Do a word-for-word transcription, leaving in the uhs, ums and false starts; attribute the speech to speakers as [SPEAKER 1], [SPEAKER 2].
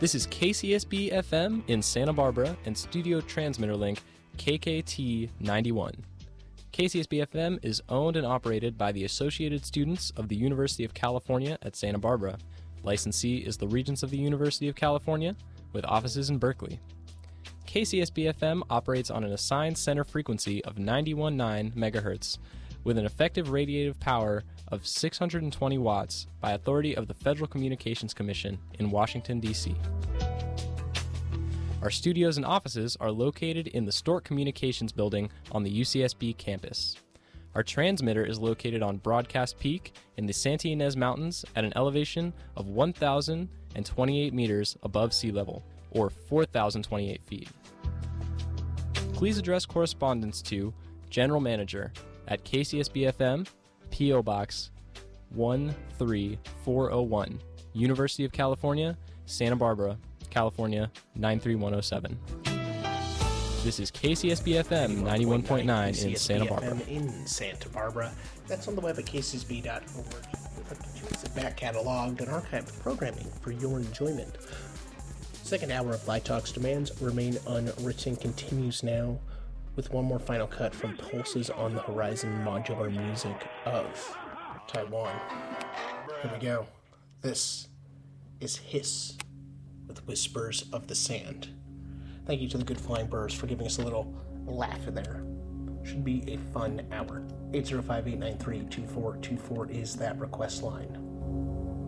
[SPEAKER 1] This is K C S B F M in Santa Barbara and studio transmitter link K K T ninety-one. K C S B F M is owned and operated by the Associated Students of the University of California at Santa Barbara. Licensee is the Regents of the University of California, with offices in Berkeley. K C S B F M operates on an assigned center frequency of ninety-one point nine megahertz with an effective radiative power of six hundred twenty watts by authority of the Federal Communications Commission in Washington, D C Our studios and offices are located in the Stork Communications Building on the U C S B campus. Our transmitter is located on Broadcast Peak in the Santa Ynez Mountains at an elevation of one thousand twenty-eight meters above sea level, or four thousand twenty-eight feet. Please address correspondence to General Manager at K C S B F M, P O Box one three four oh one, University of California, Santa Barbara, California nine three one oh seven. This is K C S B F M ninety-one point nine in Santa Barbara.
[SPEAKER 2] In Santa Barbara. That's on the web at k c s b dot org. It's a back cataloged and archived programming for your enjoyment. Second hour of Light Talk's Demands Remain Unwritten continues now with one more final cut from Pulses on the Horizon modular music of Taiwan. Here we go. This is Hiss with Whispers of the Sand. Thank you to the Good Flying Birds for giving us a little laugh in there. Should be a fun hour. eight zero five, eight nine three, two four two four is that request line.